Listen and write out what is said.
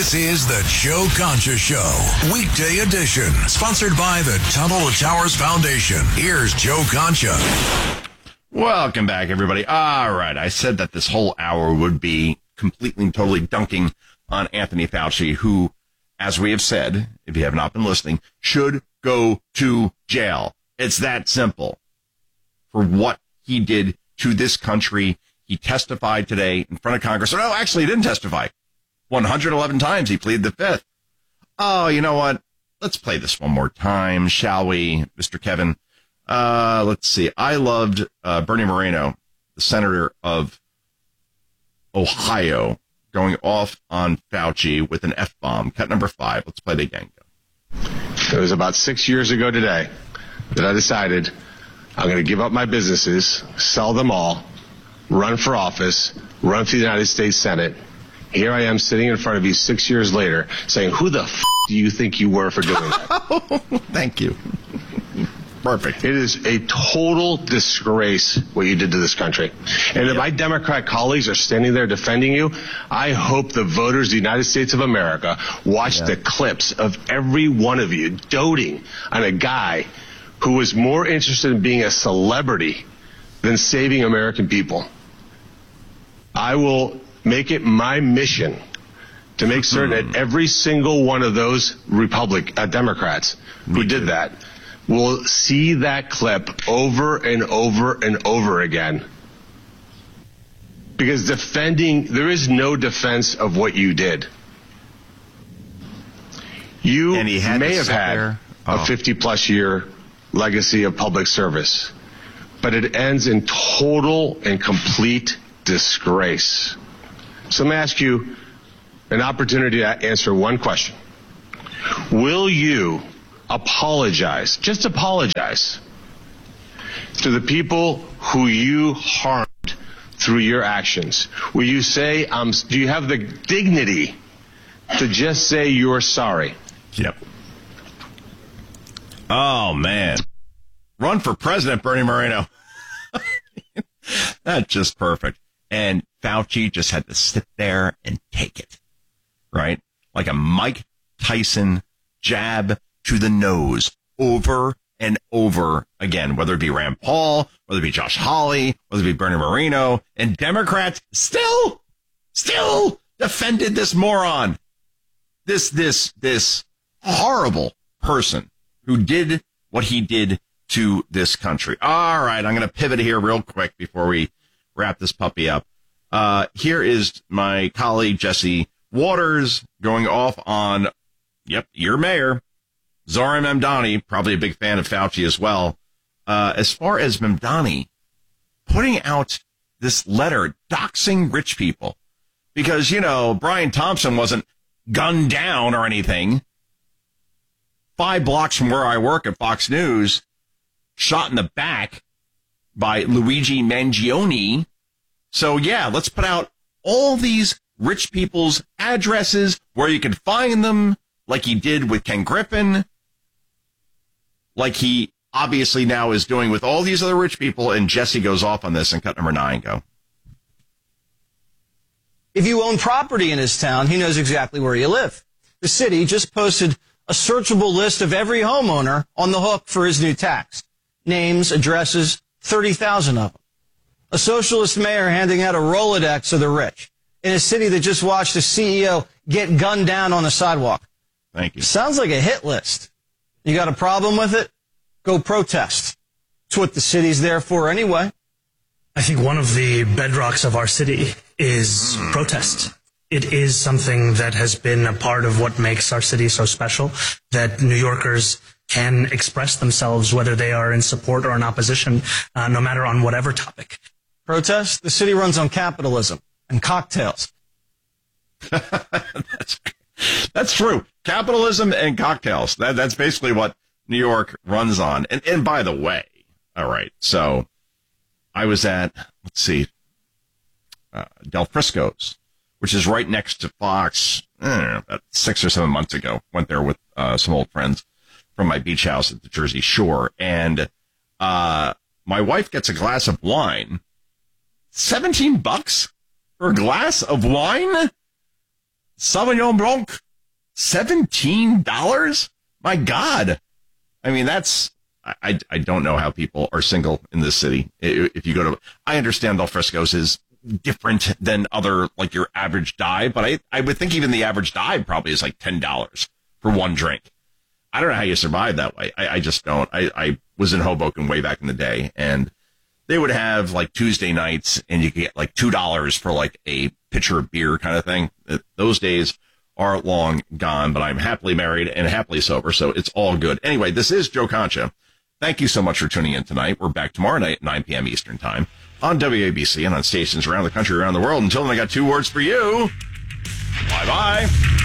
This is the Joe Concha Show, weekday edition, sponsored by the Tunnel to Towers Foundation. Here's Joe Concha. Welcome back, everybody. All right, I said that this whole hour would be completely and totally dunking on Anthony Fauci, who, as we have said, if you have not been listening, should go to jail. It's that simple. For what he did to this country. He testified today in front of Congress. No, actually, he didn't testify. 111 times he pleaded the fifth. Oh, you know what? Let's play this one more time, shall we, Mr. Kevin? Let's see. I loved Bernie Moreno, the senator of Ohio, going off on Fauci with an F-bomb. Cut number 5. Let's play it again. It was about 6 years ago today that I decided I'm going to give up my businesses, sell them all, run for office, run for the United States Senate. Here I am sitting in front of you 6 years later saying, who the do you think you were for doing that? Thank you. Perfect. It is a total disgrace what you did to this country. And if my Democrat colleagues are standing there defending you, I hope the voters of the United States of America watch the clips of every one of you doting on a guy who was more interested in being a celebrity than saving American people. I will make it my mission to make certain that every single one of those Democrats who did that will see that clip over and over and over again. Because there is no defense of what you did. You may have had a 50-plus year legacy of public service, but it ends in total and complete disgrace. So let me ask you an opportunity to answer one question. Will you apologize, just apologize, to the people who you harmed through your actions? Will you say, do you have the dignity to just say you're sorry? Yep. Oh, man. Run for president, Bernie Moreno. That's just perfect. And Fauci just had to sit there and take it, right? Like a Mike Tyson jab to the nose over and over again, whether it be Rand Paul, whether it be Josh Hawley, whether it be Bernie Moreno, and Democrats still defended this moron, this horrible person who did what he did to this country. All right, I'm going to pivot here real quick before we wrap this puppy up. Here is my colleague, Jesse Waters, going off on, your mayor, Zohran Mamdani, probably a big fan of Fauci as well. As far as Mamdani putting out this letter doxing rich people, because, Brian Thompson wasn't gunned down or anything. 5 blocks from where I work at Fox News, shot in the back by Luigi Mangione. So, let's put out all these rich people's addresses, where you can find them, like he did with Ken Griffin, like he obviously now is doing with all these other rich people. And Jesse goes off on this in cut number 9. Go. If you own property in his town, he knows exactly where you live. The city just posted a searchable list of every homeowner on the hook for his new tax. Names, addresses, 30,000 of them. A socialist mayor handing out a Rolodex of the rich in a city that just watched a CEO get gunned down on the sidewalk. Thank you. Sounds like a hit list. You got a problem with it? Go protest. It's what the city's there for anyway. I think one of the bedrocks of our city is protest. It is something that has been a part of what makes our city so special, that New Yorkers can express themselves, whether they are in support or in opposition, no matter on whatever topic. Protest? The city runs on capitalism and cocktails. That's true. Capitalism and cocktails. That's basically what New York runs on. And by the way, all right, so I was at, Del Frisco's, which is right next to Fox, about 6 or 7 months ago. Went there with some old friends from my beach house at the Jersey Shore. And my wife gets a glass of wine. $17 for a glass of wine? Sauvignon Blanc, $17? My God. I mean, I don't know how people are single in this city. If you go to, I understand Del Frisco's is different than other, like your average dive, but I would think even the average dive probably is like $10 for one drink. I don't know how you survive that way. I just don't. I was in Hoboken way back in the day, and they would have like Tuesday nights, and you could get like $2 for like a pitcher of beer kind of thing. Those days are long gone, but I'm happily married and happily sober, so it's all good. Anyway, this is Joe Concha. Thank you so much for tuning in tonight. We're back tomorrow night at 9 p.m. Eastern Time on WABC and on stations around the country, around the world. Until then, I got 2 words for you. Bye-bye.